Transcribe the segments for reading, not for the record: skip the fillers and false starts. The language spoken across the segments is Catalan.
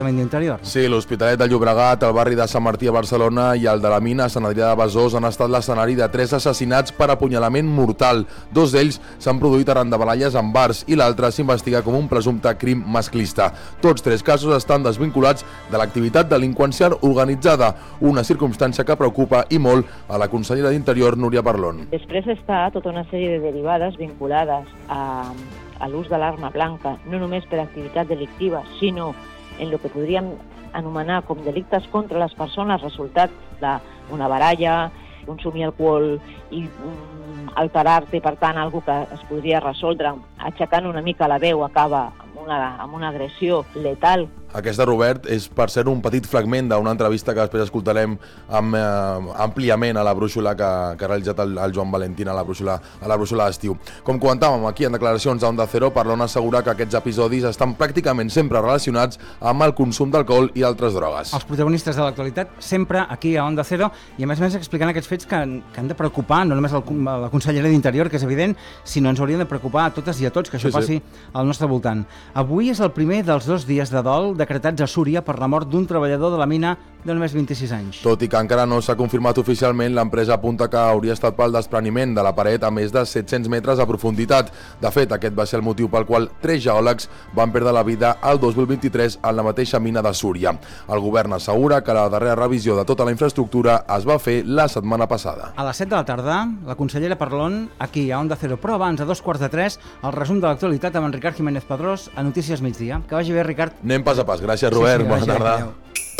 d'Interior. Sí, l'Hospitalet de Llobregat, el barri de Sant Martí a Barcelona i el de la Mina a Sant Adrià de Besòs han estat l'escenari de 3 assassinats per apunyalament mortal. 2 d'ells s'han produït arran de baralles en bars i l'altre s'investiga com un presumpte crim masclista. Tots 3 casos estan desvinculats de l'activitat delinqüencial organitzada, una circumstància que preocupa i molt a la consellera d'Interior, Núria Parlon. Després està tota una sèrie de derivades vinculades a l'ús de l'arma blanca, no només per activitat delictiva, sinó en el que podríem anomenar com delictes contra les persones resultats d'una baralla, consumir alcohol i alterar-te, per tant, alguna que es podria resoldre aixecant una mica la veu, acaba amb una agressió letal. Aquesta, Robert, és per ser un petit fragment d'una entrevista que després escoltarem àmpliament a la brúixola que ha realitzat el Joan Valentín a la brúixola d'estiu. Com comentàvem aquí en declaracions a Onda Cero, Parlon assegura que aquests episodis estan pràcticament sempre relacionats amb el consum d'alcohol i altres drogues. Els protagonistes de l'actualitat sempre aquí a Onda Cero i a més explicant aquests fets que han de preocupar no només la consellera d'Interior, que és evident, sinó ens haurien de preocupar a totes i a tots que això passi al nostre voltant. Avui és el primer dels 2 dies de dol decretats a Súria per la mort d'un treballador de la mina de només 26 anys. Tot i que encara no s'ha confirmat oficialment, l'empresa apunta que hauria estat pel despreniment de la paret a més de 700 metres a profunditat. De fet, aquest va ser el motiu pel qual 3 geòlegs van perdre la vida el 2023 en la mateixa mina de Súria. El govern assegura que la darrera revisió de tota la infraestructura es va fer la setmana passada. A les 7 de la tarda, la consellera Parlon, aquí a Onda Cero, però abans, a 2:45, el resum de l'actualitat amb en Ricard Jiménez Padrós a Notícies Migdia. Que vagi bé, Ricard. Anem pas a pas. Gràcies, Robert. Bona tarda. Adéu.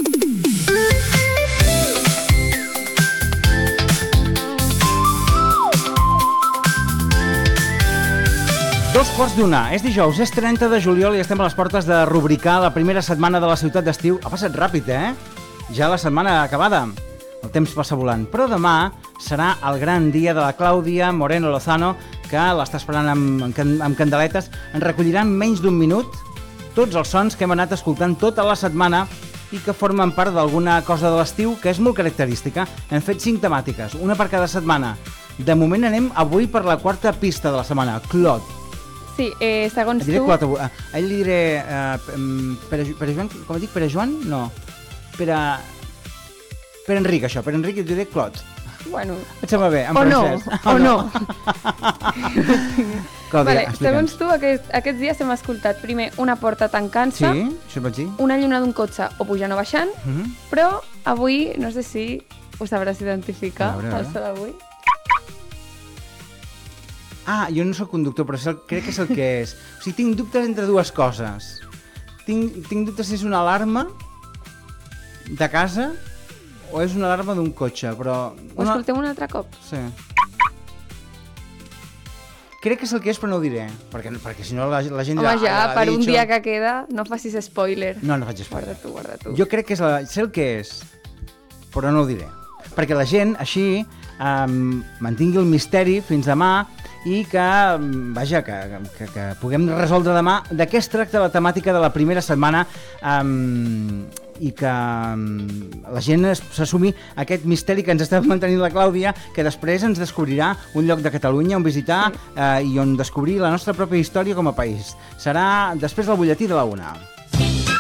2:45. És dijous, és 30 de juliol i estem a les portes de rubricar la primera setmana de la ciutat d'estiu. Ha passat ràpid, Ja la setmana acabada. El temps passa volant. Però demà serà el gran dia de la Clàudia Moreno Lozano, que l'està esperant amb candeletes. En recolliran menys d'un minut tots els sons que hem anat escoltant tota la setmana i que formen part d'alguna cosa de l'estiu que és molt característica. Hem fet 5 temàtiques, una per cada setmana. De moment anem avui per la 4ª pista de la setmana, Clot. Sí, segons tu... Clot, a ell li diré Pere Joan, com dic, Pere Joan? No. Per Enric, això, per Enric li diré Clot. Bueno... Et sembla bé, en francès. O no. Clàudia, vale, segons tu, aquests dies hem escoltat primer una porta tancant-se, sí, això vaig dir. Una lluna d'un cotxe o pujant o baixant, però avui, no sé si ho sabràs identificar, el so d'avui. Jo no soc conductor, però crec que és el que és. O sigui, tinc dubtes entre dues coses. Tinc dubtes si és una alarma de casa o és una alarma d'un cotxe, però... Ho escoltem un altre cop? Sí. Crec que és el que és, però no ho diré, perquè si no la gent... Home, ja, per un dia que queda, no facis spoiler. No faig spoiler. Guarda tu. Jo crec que sé el que és, però no ho diré. Perquè la gent, així, mantingui el misteri fins demà i que puguem resoldre demà de què es tracta la temàtica de la primera setmana i que la gent s'assumi aquest misteri que ens està mantenint la Clàudia, que després ens descobrirà un lloc de Catalunya on visitar i on descobrir la nostra pròpia història com a país. Serà després del butlletí de la 1.